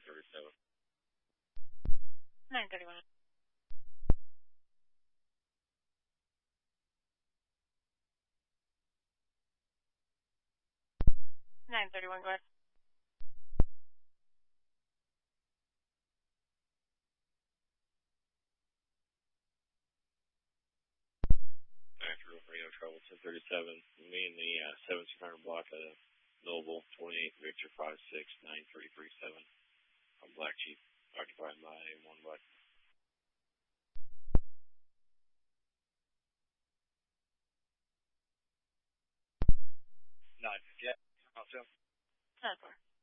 1037. 931. 931, go ahead. After radio trouble 1037. Me and the 7600 block of Noble 28 Victor 569337. I'm Black Chief, occupied by one Black. 958. 10-4.